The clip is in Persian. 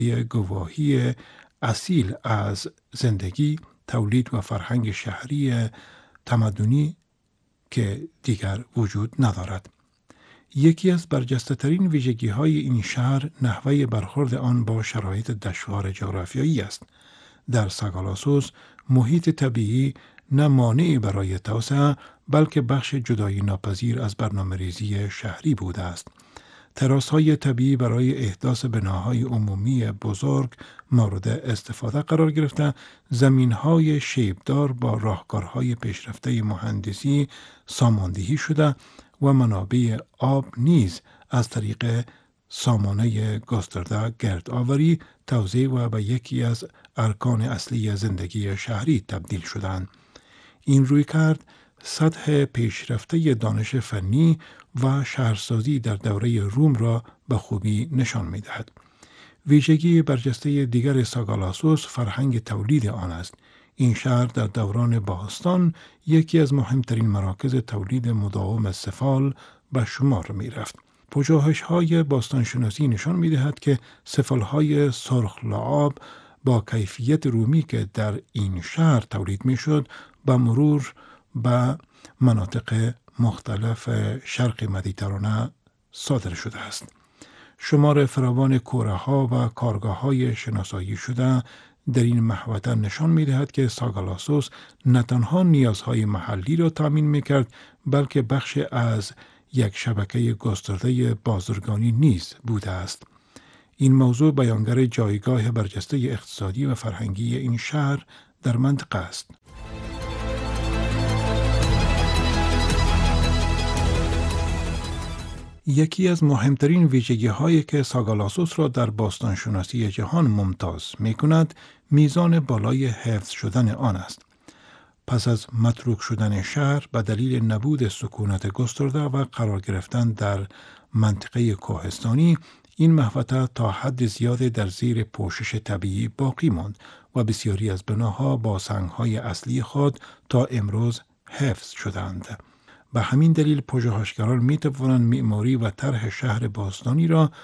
گواهی اصیل از زندگی، تولید و فرهنگ شهری تمدنی که دیگر وجود ندارد. یکی از برجسته ترین ویژگی های این شهر نحوه برخورد آن با شرایط دشوار جغرافیایی است. در ساگالاسوس محیط طبیعی نه مانعی برای توسعه بلکه بخش جدایی ناپذیر از برنامه‌ریزی شهری بوده است. تراس‌های طبیعی برای احداث بناهای عمومی بزرگ مورد استفاده قرار گرفته، زمین‌های شیبدار با راهکارهای پیشرفته مهندسی ساماندهی شده و منابع آب نیز از طریق سامانه گسترده گردآوری، توزیع و به یکی از ارکان اصلی زندگی شهری تبدیل شدند. این رویکرد سطح پیشرفته دانش فنی و شهرسازی در دوره روم را به خوبی نشان می‌دهد. ویژگی برجسته دیگر ساگالاسوس فرهنگ تولید آن است. این شهر در دوران باستان یکی از مهمترین مراکز تولید مداوم سفال به شمار می رفت. پژوهش‌های باستانشناسی نشان می‌دهد که سفال‌های سرخ لعاب با کیفیت رومی که در این شهر تولید می‌شد به مرور به مناطق مختلف شرق مدیترانه صادر شده است. شمار فراوان کوره‌ها و کارگاه‌های شناسایی شده در این محوطه نشان می‌دهد که ساگالاسوس نه تنها نیازهای محلی را تامین می‌کرد بلکه بخش از یک شبکه گسترده بازرگانی نیز بوده است. این موضوع بیانگر جایگاه برجسته اقتصادی و فرهنگی این شهر در منطقه است. یکی از مهمترین ویژگی‌هایی که ساگالاسوس را در باستانشناسی جهان ممتاز می‌کند، میزان بالای حفظ شدن آن است. پس از متروک شدن شهر به دلیل نبود سکونت گسترده و قرار گرفتن در منطقه کوهستانی، این محوطه تا حد زیادی در زیر پوشش طبیعی باقی ماند و بسیاری از بناها با سنگ‌های اصلی خود تا امروز حفظ شدند. به همین دلیل پژوهشگران می توانند معماری و طرح شهر باستانی را